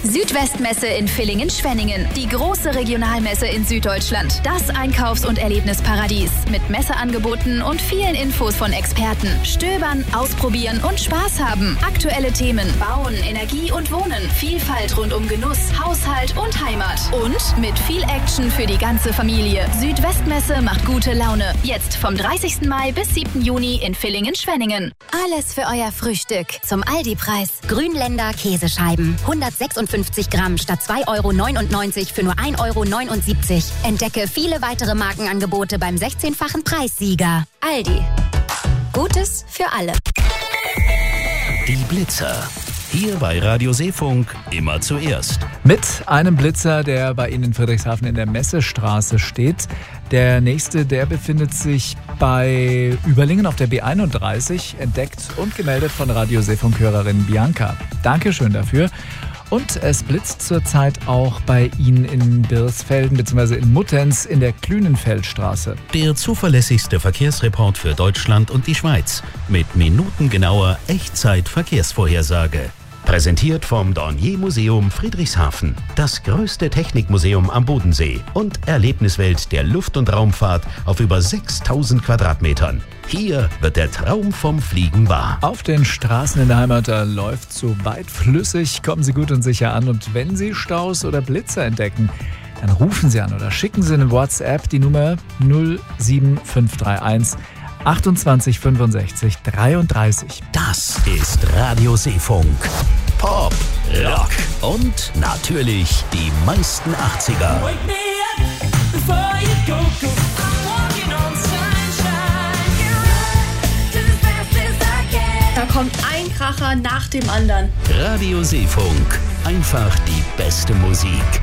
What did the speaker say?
Südwestmesse in Villingen-Schwenningen. Die große Regionalmesse in Süddeutschland. Das Einkaufs- und Erlebnisparadies. Mit Messeangeboten und vielen Infos von Experten. Stöbern, ausprobieren und Spaß haben. Aktuelle Themen. Bauen, Energie und Wohnen. Vielfalt rund um Genuss, Haushalt und Heimat. Und mit viel Action für die ganze Familie. Südwestmesse macht gute Laune. Jetzt vom 30. Mai bis 7. Juni in Villingen-Schwenningen. Alles für euer Frühstück. Zum Aldi-Preis. Grünländer Käsescheiben. 156 Gramm statt 2,99 € für nur 1,79 €. Entdecke viele weitere Markenangebote beim 16-fachen Preissieger. Aldi. Gutes für alle. Die Blitzer. Hier bei Radio Seefunk immer zuerst. Mit einem Blitzer, der bei Ihnen in Friedrichshafen in der Messestraße steht. Der nächste, der befindet sich bei Überlingen auf der B31, entdeckt und gemeldet von Radio Seefunk-Hörerin Bianca. Dankeschön dafür. Und es blitzt zurzeit auch bei Ihnen in Birsfelden bzw. in Muttenz in der Klünenfeldstraße. Der zuverlässigste Verkehrsreport für Deutschland und die Schweiz mit minutengenauer Echtzeit-Verkehrsvorhersage. Präsentiert vom Dornier Museum Friedrichshafen, das größte Technikmuseum am Bodensee und Erlebniswelt der Luft- und Raumfahrt auf über 6000 Quadratmetern. Hier wird der Traum vom Fliegen wahr. Auf den Straßen in der Heimat, da läuft so weit flüssig, kommen Sie gut und sicher an. Und wenn Sie Staus oder Blitzer entdecken, dann rufen Sie an oder schicken Sie eine WhatsApp, die Nummer 07531 28 65 33. Das ist Radio Seefunk. Pop, Rock und natürlich die meisten 80er. Da kommt ein Kracher nach dem anderen. Radio Seefunk. Einfach die beste Musik.